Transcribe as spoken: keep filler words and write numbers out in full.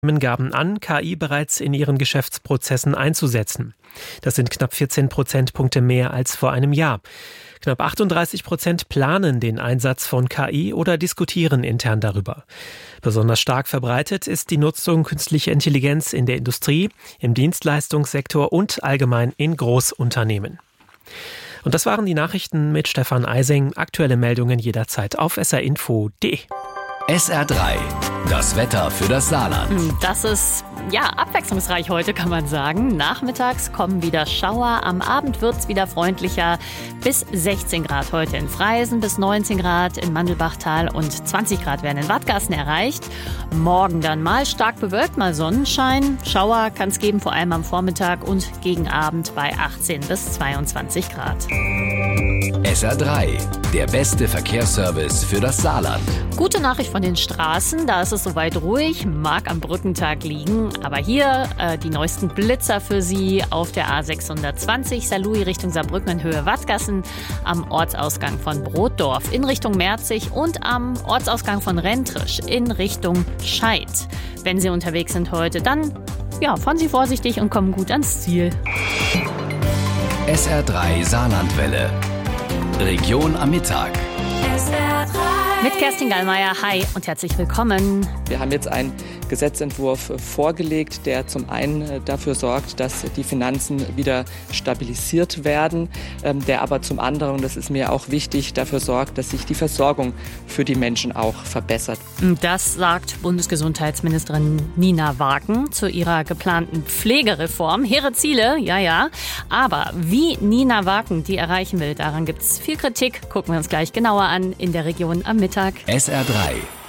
gaben an, K I bereits in ihren Geschäftsprozessen einzusetzen. Das sind knapp vierzehn Prozentpunkte mehr als vor einem Jahr. Knapp achtunddreißig Prozent planen den Einsatz von K I oder diskutieren intern darüber. Besonders stark verbreitet ist die Nutzung künstlicher Intelligenz in der Industrie, im Dienstleistungssektor und allgemein in Großunternehmen. Und das waren die Nachrichten mit Stefan Eising. Aktuelle Meldungen jederzeit auf s r info punkt d e. S R drei, das Wetter für das Saarland. Das ist ja abwechslungsreich heute, kann man sagen. Nachmittags kommen wieder Schauer, am Abend wird es wieder freundlicher. Bis sechzehn Grad heute in Freisen, bis neunzehn Grad in Mandelbachtal und zwanzig Grad werden in Wattgassen erreicht. Morgen dann mal stark bewölkt, mal Sonnenschein. Schauer kann es geben, vor allem am Vormittag und gegen Abend bei achtzehn bis zweiundzwanzig Grad. S R drei, der beste Verkehrsservice für das Saarland. Gute Nachricht von den Straßen, da ist es soweit ruhig, mag am Brückentag liegen. Aber hier äh, die neuesten Blitzer für Sie auf der A sechshundertzwanzig Saarlouis Richtung Saarbrücken in Höhe Wattgassen, am Ortsausgang von Brotdorf in Richtung Merzig und am Ortsausgang von Rentrisch in Richtung Scheid. Wenn Sie unterwegs sind heute, dann ja, fahren Sie vorsichtig und kommen gut ans Ziel. S R drei Saarlandwelle. Region am Mittag. S R drei. Mit Kerstin Gallmeier, hi und herzlich willkommen. Wir haben jetzt einen Gesetzentwurf vorgelegt, der zum einen dafür sorgt, dass die Finanzen wieder stabilisiert werden, der aber zum anderen, und das ist mir auch wichtig, dafür sorgt, dass sich die Versorgung für die Menschen auch verbessert. Das sagt Bundesgesundheitsministerin Nina Wagen zu ihrer geplanten Pflegereform. Hehre Ziele, ja, ja. Aber wie Nina Wagen die erreichen will, daran gibt es viel Kritik. Gucken wir uns gleich genauer an in der Region am Mittag. S R drei.